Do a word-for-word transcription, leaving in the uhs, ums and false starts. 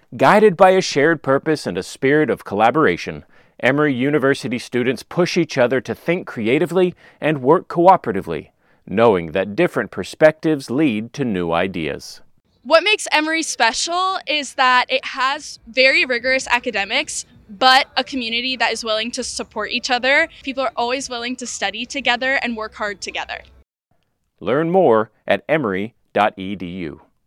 Guided by a shared purpose and a spirit of collaboration, Emory University students push each other to think creatively and work cooperatively, knowing that different perspectives lead to new ideas. What makes Emory special is that it has very rigorous academics, but a community that is willing to support each other. People are always willing to study together and work hard together. Learn more at emory dot e d u.